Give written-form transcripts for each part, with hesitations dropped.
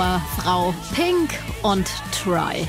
Frau Pink und Try.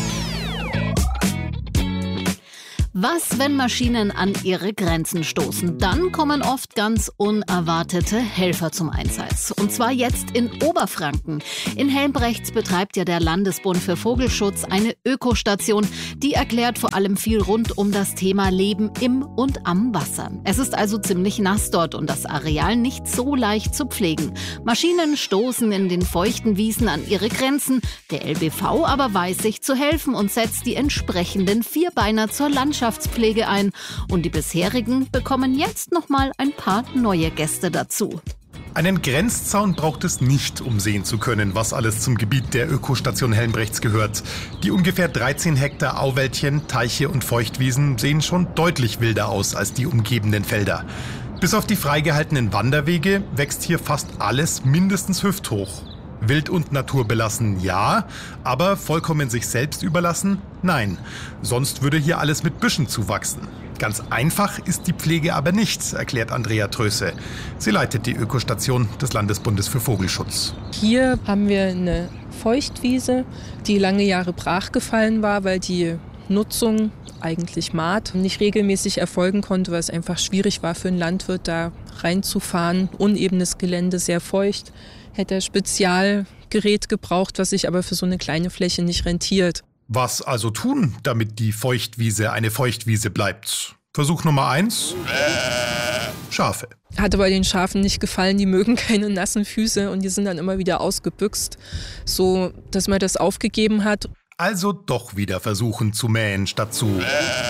Was, wenn Maschinen an ihre Grenzen stoßen? Dann kommen oft ganz unerwartete Helfer zum Einsatz. Und zwar jetzt in Oberfranken. In Helmbrechts betreibt ja der Landesbund für Vogelschutz eine Ökostation. Die erklärt vor allem viel rund um das Thema Leben im und am Wasser. Es ist also ziemlich nass dort und das Areal nicht so leicht zu pflegen. Maschinen stoßen in den feuchten Wiesen an ihre Grenzen. Der LBV aber weiß sich zu helfen und setzt die entsprechenden Vierbeiner zur Landschaftspflege ein. Und die bisherigen bekommen jetzt nochmal ein paar neue Gäste dazu. Einen Grenzzaun braucht es nicht, um sehen zu können, was alles zum Gebiet der Ökostation Helmbrechts gehört. Die ungefähr 13 Hektar Auwäldchen, Teiche und Feuchtwiesen sehen schon deutlich wilder aus als die umgebenden Felder. Bis auf die freigehaltenen Wanderwege wächst hier fast alles mindestens hüfthoch. Wild und naturbelassen, ja, aber vollkommen sich selbst überlassen, nein. Sonst würde hier alles mit Büschen zuwachsen. Ganz einfach ist die Pflege aber nicht, erklärt Andrea Tröse. Sie leitet die Ökostation des Landesbundes für Vogelschutz. Hier haben wir eine Feuchtwiese, die lange Jahre brachgefallen war, weil die Nutzung eigentlich Maat nicht regelmäßig erfolgen konnte, weil es einfach schwierig war für einen Landwirt, da reinzufahren. Unebenes Gelände, sehr feucht. Hätte er Spezialgerät gebraucht, was sich aber für so eine kleine Fläche nicht rentiert. Was also tun, damit die Feuchtwiese eine Feuchtwiese bleibt? Versuch Nummer 1. Schafe. Hat aber den Schafen nicht gefallen, die mögen keine nassen Füße und die sind dann immer wieder ausgebüxt, so dass man das aufgegeben hat. Also doch wieder versuchen zu mähen statt zu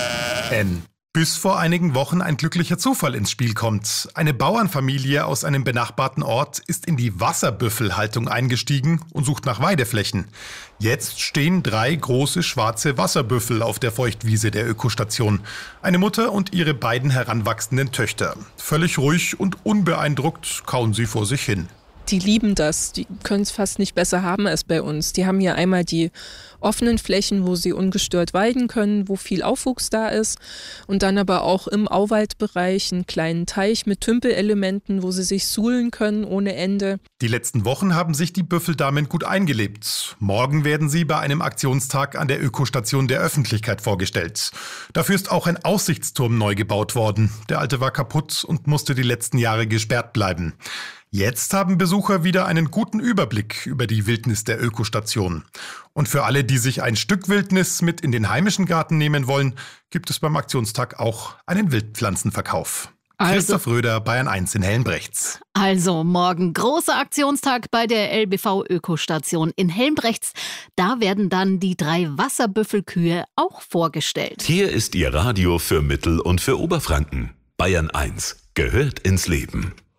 Bis vor einigen Wochen ein glücklicher Zufall ins Spiel kommt. Eine Bauernfamilie aus einem benachbarten Ort ist in die Wasserbüffelhaltung eingestiegen und sucht nach Weideflächen. Jetzt stehen 3 große schwarze Wasserbüffel auf der Feuchtwiese der Ökostation. Eine Mutter und ihre beiden heranwachsenden Töchter. Völlig ruhig und unbeeindruckt kauen sie vor sich hin. Die lieben das, die können es fast nicht besser haben als bei uns. Die haben hier einmal die offenen Flächen, wo sie ungestört weiden können, wo viel Aufwuchs da ist. Und dann aber auch im Auwaldbereich einen kleinen Teich mit Tümpelelementen, wo sie sich suhlen können ohne Ende. Die letzten Wochen haben sich die Büffeldamen gut eingelebt. Morgen werden sie bei einem Aktionstag an der Ökostation der Öffentlichkeit vorgestellt. Dafür ist auch ein Aussichtsturm neu gebaut worden. Der alte war kaputt und musste die letzten Jahre gesperrt bleiben. Jetzt haben Besucher wieder einen guten Überblick über die Wildnis der Ökostation. Und für alle, die sich ein Stück Wildnis mit in den heimischen Garten nehmen wollen, gibt es beim Aktionstag auch einen Wildpflanzenverkauf. Christoph Röder, Bayern 1 in Helmbrechts. Also morgen großer Aktionstag bei der LBV Ökostation in Helmbrechts. Da werden dann die 3 Wasserbüffelkühe auch vorgestellt. Hier ist Ihr Radio für Mittel- und für Oberfranken. Bayern 1 gehört ins Leben.